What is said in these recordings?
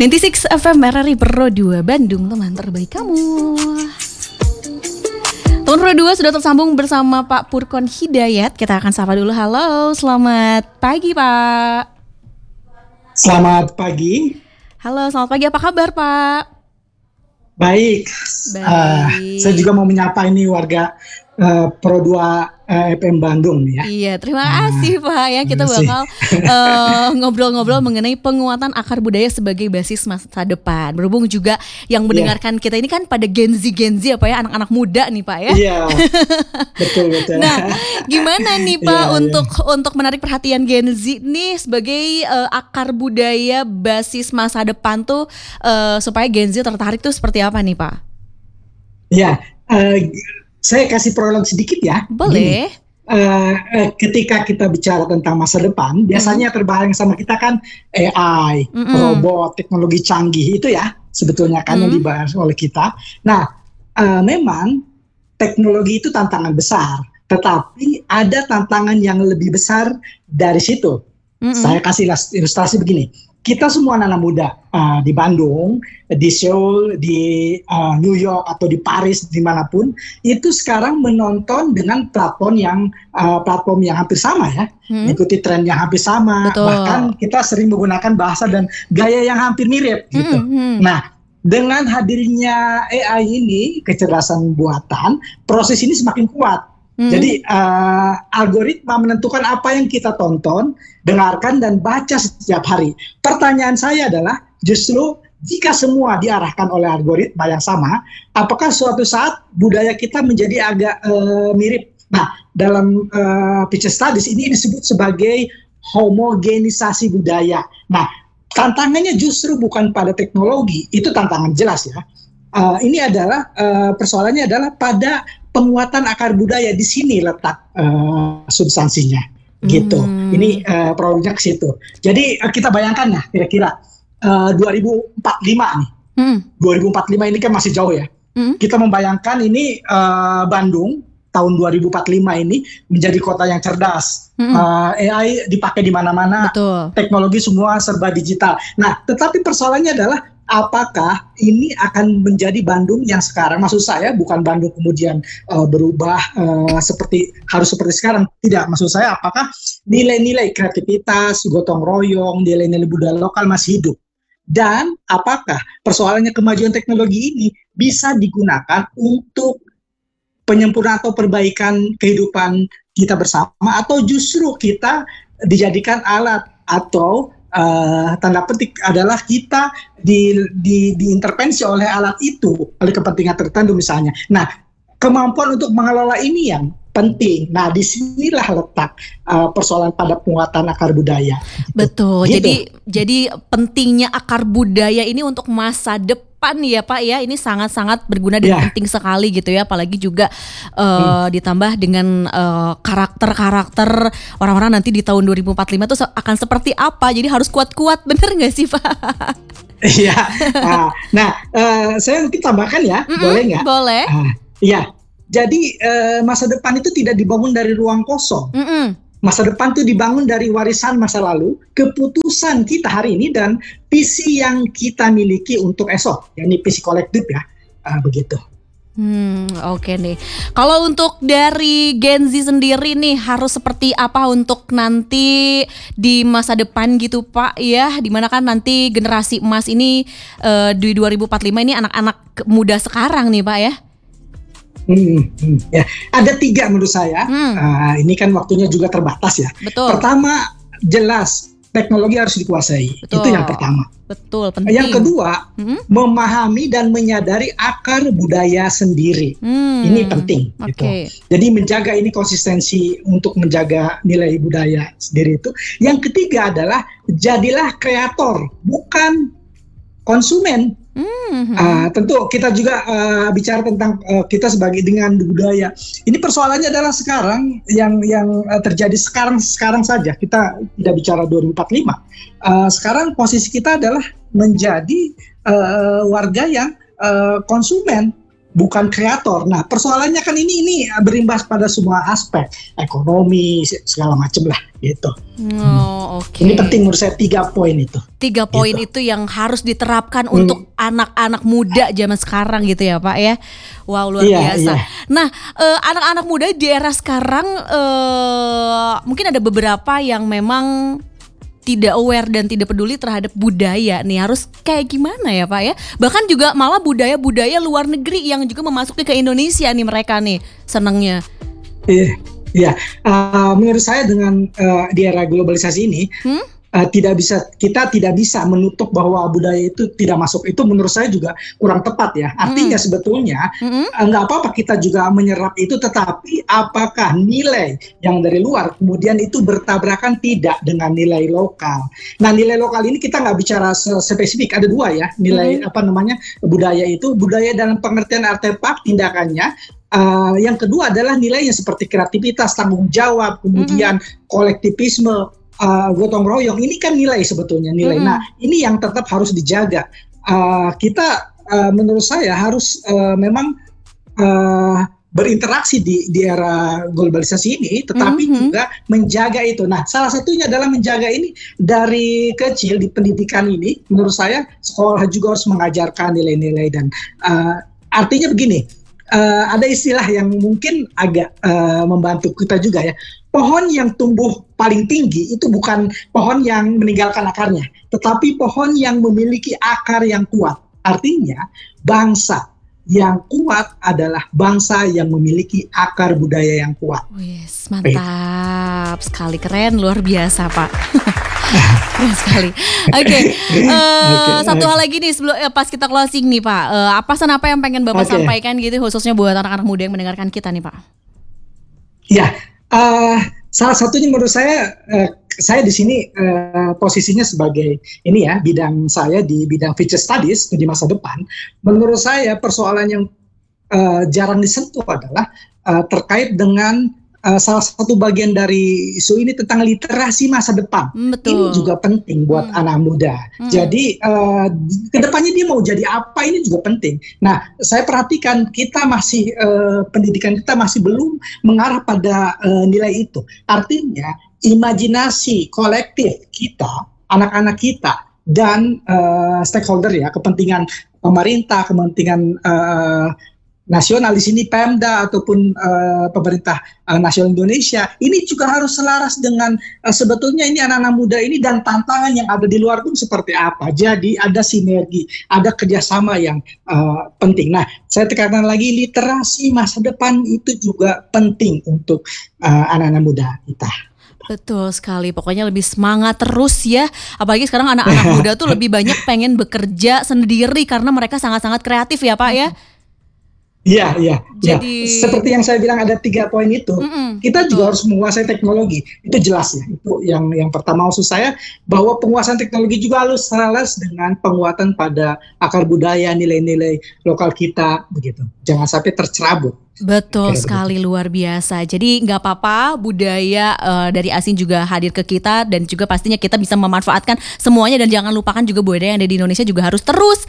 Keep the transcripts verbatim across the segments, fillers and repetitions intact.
sembilan puluh enam F M R R I Pro dua Bandung, teman terbaik kamu. Teman Pro dua sudah tersambung bersama Pak Purkon Hidayat. Kita akan sapa dulu. Halo, selamat pagi Pak. Selamat pagi. Halo, selamat pagi. Apa kabar Pak? Baik. Baik. Uh, saya juga mau menyapa ini warga uh, Pro dua uh, F M Bandung ya. Iya, terima kasih uh, Pak ya. Kita bakal uh, ngobrol-ngobrol mengenai penguatan akar budaya sebagai basis masa depan. Berhubung juga yang mendengarkan yeah. kita ini kan pada Gen Z Gen Z apa ya, anak-anak muda nih Pak ya. Iya. betul betul. Nah, gimana nih Pak yeah, untuk yeah. untuk menarik perhatian Gen Z nih sebagai uh, akar budaya basis masa depan tuh uh, supaya Gen Z tertarik tuh seperti apa nih Pak? Ya, uh, saya kasih prolog sedikit ya. Boleh. Gini, uh, uh, ketika kita bicara tentang masa depan, biasanya mm. terbayang sama kita kan A I, Mm-mm. robot, teknologi canggih itu ya sebetulnya kan mm. yang dibahas oleh kita. Nah, uh, memang teknologi itu tantangan besar, tetapi ada tantangan yang lebih besar dari situ. Mm-mm. Saya kasih ilustrasi begini. Kita semua anak-anak muda uh, di Bandung, di Seoul, di uh, New York atau di Paris dimanapun itu sekarang menonton dengan platform yang uh, platform yang hampir sama ya, hmm. ikuti tren yang hampir sama. Betul. Bahkan kita sering menggunakan bahasa dan gaya yang hampir mirip gitu. Hmm, hmm. Nah, dengan hadirnya A I ini, kecerdasan buatan, proses ini semakin kuat. Hmm. Jadi uh, algoritma menentukan apa yang kita tonton, dengarkan dan baca setiap hari. Pertanyaan saya adalah justru jika semua diarahkan oleh algoritma yang sama, apakah suatu saat budaya kita menjadi agak uh, mirip? Nah, dalam uh, Future Studies ini disebut sebagai homogenisasi budaya. Nah, tantangannya justru bukan pada teknologi, itu tantangan jelas ya. Uh, ini adalah uh, persoalannya adalah pada penguatan akar budaya. Di sini letak uh, substansinya, gitu. Hmm. Ini uh, produknya ke situ. Jadi uh, kita bayangkan ya, kira-kira uh, dua ribu empat puluh lima nih. Hmm. dua ribu empat puluh lima ini kan masih jauh ya. Hmm. Kita membayangkan ini uh, Bandung tahun dua ribu empat puluh lima ini menjadi kota yang cerdas. Hmm. Uh, A I dipakai di mana-mana. Betul. Teknologi semua serba digital. Nah, tetapi persoalannya adalah apakah ini akan menjadi Bandung yang sekarang? Maksud saya bukan Bandung kemudian uh, berubah uh, seperti harus seperti sekarang. Tidak, maksud saya apakah nilai-nilai kreativitas, gotong royong, nilai-nilai budaya lokal masih hidup? Dan apakah persoalannya kemajuan teknologi ini bisa digunakan untuk penyempurnaan atau perbaikan kehidupan kita bersama, atau justru kita dijadikan alat atau Uh, tanda petik adalah kita di, di, diintervensi oleh alat itu, oleh kepentingan tertentu misalnya. Nah, kemampuan untuk mengelola ini yang penting. Nah, disinilah letak uh, persoalan pada penguatan akar budaya. Betul. Gitu. Jadi, jadi pentingnya akar budaya ini untuk masa depan ya Pak ya. Ini sangat-sangat berguna dan yeah. penting sekali gitu ya. Apalagi juga uh, hmm. ditambah dengan uh, karakter-karakter orang-orang nanti di tahun dua ribu empat puluh lima itu akan seperti apa. Jadi harus kuat-kuat, bener nggak sih Pak? Iya. Nah, nah uh, saya mungkin tambahkan ya, mm-hmm, boleh nggak? Boleh. Iya. Uh, Jadi uh, masa depan itu tidak dibangun dari ruang kosong. Mm-mm. Masa depan itu dibangun dari warisan masa lalu, keputusan kita hari ini dan visi yang kita miliki untuk esok. Yakni visi kolektif ya, uh, begitu. Hmm, oke okay nih. Kalau untuk dari Gen Z sendiri nih harus seperti apa untuk nanti di masa depan gitu Pak ya? Dimana kan nanti generasi emas ini uh, di dua ribu empat puluh lima ini anak-anak muda sekarang nih Pak ya? Hmm, hmm, ya. Ada tiga menurut saya. Hmm. Uh, ini kan waktunya juga terbatas ya. Betul. Pertama, jelas teknologi harus dikuasai. Betul. Itu yang pertama. Betul, penting. Yang kedua, hmm? memahami dan menyadari akar budaya sendiri. Hmm. Ini penting. Okay. Gitu. Jadi menjaga ini konsistensi untuk menjaga nilai budaya sendiri itu. Yang ketiga adalah jadilah kreator, bukan konsumen. Mm-hmm. Uh, tentu kita juga uh, bicara tentang uh, kita sebagai dengan budaya. Ini persoalannya adalah sekarang yang yang uh, terjadi sekarang sekarang saja. Kita tidak bicara dua ribu empat puluh lima. Uh, sekarang posisi kita adalah menjadi uh, warga yang uh, konsumen. bukan kreator. Nah, persoalannya kan ini ini berimbas pada semua aspek, ekonomi segala macam lah gitu. Oh, oke. Okay. Ini penting menurut saya tiga poin itu. Tiga poin gitu. Itu yang harus diterapkan hmm. untuk anak-anak muda zaman sekarang gitu ya Pak ya. Wow, luar iya, biasa. Iya. Nah, uh, anak-anak muda di era sekarang uh, mungkin ada beberapa yang memang tidak aware dan tidak peduli terhadap budaya nih, harus kayak gimana ya Pak ya? Bahkan juga malah budaya-budaya luar negeri yang juga memasuki ke Indonesia nih mereka nih senangnya. Iya, iya. Uh, menurut saya dengan uh, di era globalisasi ini hmm? uh, tidak bisa kita tidak bisa menutup bahwa budaya itu tidak masuk. Itu menurut saya juga kurang tepat ya. Artinya hmm. sebetulnya hmm. uh, nggak apa-apa kita juga menyerap itu, tetapi apakah nilai yang dari luar kemudian itu bertabrakan tidak dengan nilai lokal. Nah, nilai lokal ini kita nggak bicara spesifik, ada dua ya nilai hmm. apa namanya budaya itu, budaya dalam pengertian artefak tindakannya. Uh, yang kedua adalah nilainya seperti kreativitas, tanggung jawab, kemudian mm-hmm. kolektivisme, uh, gotong royong. Ini kan nilai sebetulnya nilai. Mm-hmm. Nah, ini yang tetap harus dijaga. Uh, kita uh, menurut saya harus uh, memang uh, berinteraksi di, di era globalisasi ini, tetapi mm-hmm. juga menjaga itu. Nah, salah satunya adalah menjaga ini dari kecil di pendidikan ini. Menurut saya sekolah juga harus mengajarkan nilai-nilai dan uh, artinya begini. Uh, ada istilah yang mungkin agak uh, membantu kita juga ya. Pohon yang tumbuh paling tinggi itu bukan pohon yang meninggalkan akarnya, tetapi pohon yang memiliki akar yang kuat. Artinya bangsa yang kuat adalah bangsa yang memiliki akar budaya yang kuat. Wis, mantap eh. sekali, keren, luar biasa Pak. Keren sekali. Oke, okay. uh, okay. satu hal lagi nih sebelum uh, pas kita closing nih Pak, uh, apa pesan apa yang pengen Bapak okay. sampaikan gitu khususnya buat anak-anak muda yang mendengarkan kita nih Pak? Ya, uh, salah satunya menurut saya, uh, saya di sini uh, posisinya sebagai ini ya bidang saya di bidang future studies di masa depan. Menurut saya persoalan yang uh, jarang disentuh adalah uh, terkait dengan Uh, salah satu bagian dari isu ini tentang literasi masa depan. Betul. Ini juga penting buat hmm. anak muda. Hmm. Jadi uh, kedepannya dia mau jadi apa ini juga penting. Nah, saya perhatikan kita masih uh, pendidikan kita masih belum mengarah pada uh, nilai itu. Artinya imajinasi kolektif kita, anak-anak kita dan uh, stakeholder ya, kepentingan pemerintah, kepentingan uh, nasional di sini Pemda ataupun uh, pemerintah uh, nasional Indonesia ini juga harus selaras dengan uh, sebetulnya ini anak-anak muda ini dan tantangan yang ada di luar pun seperti apa. Jadi ada sinergi, ada kerjasama yang uh, penting. Nah, saya tekankan lagi literasi masa depan itu juga penting untuk uh, anak-anak muda kita. Betul sekali, pokoknya lebih semangat terus ya. Apalagi sekarang anak-anak muda tuh lebih banyak pengen bekerja sendiri karena mereka sangat-sangat kreatif ya Pak ya. Iya, iya. Jadi ya. Seperti yang saya bilang ada tiga poin itu. Mm-mm, kita betul. Juga harus menguasai teknologi. Itu jelas ya. Itu yang yang pertama maksud saya bahwa penguasaan teknologi juga harus selaras dengan penguatan pada akar budaya, nilai-nilai lokal kita begitu. Jangan sampai tercerabut. Betul sekali, luar biasa. Jadi nggak apa-apa budaya uh, dari asing juga hadir ke kita dan juga pastinya kita bisa memanfaatkan semuanya dan jangan lupakan juga budaya yang ada di Indonesia juga harus terus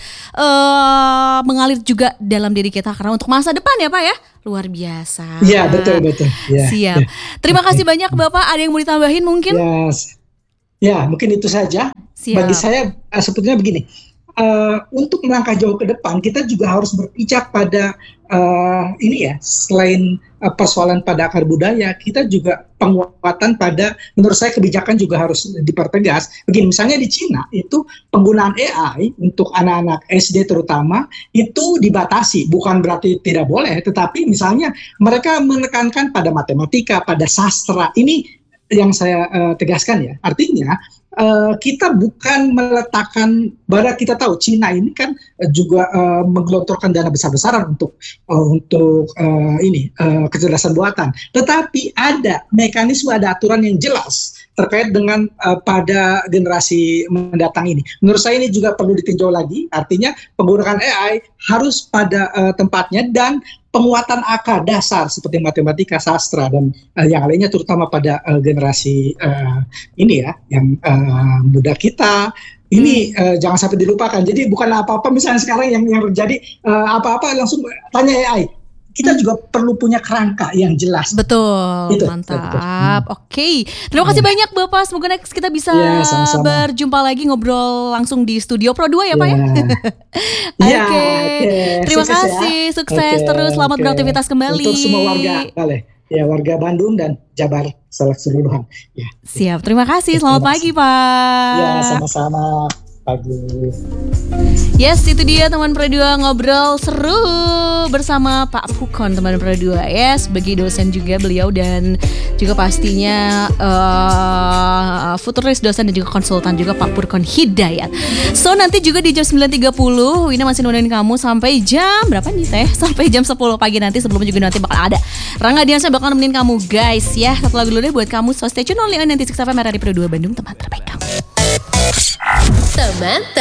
uh, mengalir juga dalam diri kita karena untuk masa depan ya Pak ya. Luar biasa. Iya betul betul. Ya, Siap. Ya. Terima kasih banyak Bapak. Ada yang mau ditambahin mungkin? Yes. Ya mungkin itu saja. Siap. Bagi saya uh, sebetulnya begini. Uh, untuk melangkah jauh ke depan kita juga harus berpijak pada uh, ini ya selain uh, persoalan pada akar budaya kita juga penguatan pada menurut saya kebijakan juga harus dipertegas. Begini misalnya di Cina itu penggunaan A I untuk anak-anak S D terutama itu dibatasi, bukan berarti tidak boleh, tetapi misalnya mereka menekankan pada matematika, pada sastra. Ini yang saya uh, tegaskan ya, artinya Uh, kita bukan meletakkan, bahwa kita tahu Cina ini kan uh, juga uh, menggelontorkan dana besar-besaran untuk uh, untuk uh, ini uh, kecerdasan buatan. Tetapi ada mekanisme, ada aturan yang jelas terkait dengan uh, pada generasi mendatang ini. Menurut saya ini juga perlu ditinjau lagi. Artinya penggunaan A I harus pada uh, tempatnya dan penguatan akar dasar seperti matematika, sastra dan uh, yang lainnya terutama pada uh, generasi uh, ini ya yang uh, muda kita Ini uh, jangan sampai dilupakan. Jadi bukan apa-apa misalnya sekarang yang yang terjadi uh, apa-apa langsung tanya A I. Kita hmm. juga perlu punya kerangka yang jelas. Betul, gitu. Mantap. Hmm. Oke, terima kasih yeah. banyak Bapak. Semoga next kita bisa yeah, berjumpa lagi ngobrol langsung di studio Pro dua ya Pak yeah. ya. Oke, yeah, okay. terima sukses kasih, ya. sukses okay, terus, selamat okay. beraktivitas kembali. Untuk semua warga, boleh. Ya warga Bandung dan Jabar keseluruhan. Ya. Siap, terima kasih. Selamat terima pagi kasih. Pak. Ya, sama-sama. Pagi. Yes, itu dia teman Pro dua ngobrol seru bersama Pak Fukon, teman Pro dua ya, sebagai dosen juga beliau dan juga pastinya uh, futuris dosen dan juga konsultan juga Pak Fukon Hidayat. So nanti juga di jam sembilan tiga puluh Wina masih nemenin kamu sampai jam berapa nih Teh? Sampai jam sepuluh pagi nanti, sebelumnya juga nanti bakal ada Rangga Diansyah bakal nemenin kamu guys ya. Satu lagu dulu deh buat kamu, so stay tune only on sembilan puluh enam F M R R I Pro dua Bandung, teman terbaik kamu. Teman